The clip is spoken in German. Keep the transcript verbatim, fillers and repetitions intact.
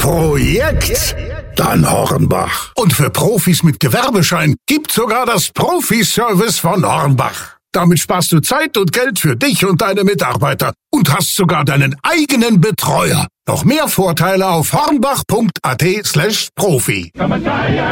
Projekt? Dann Hornbach. Und für Profis mit Gewerbeschein gibt's sogar das Profiservice von Hornbach. Damit sparst du Zeit und Geld für dich und deine Mitarbeiter und hast sogar deinen eigenen Betreuer. Noch mehr Vorteile auf hornbach punkt at slash profi.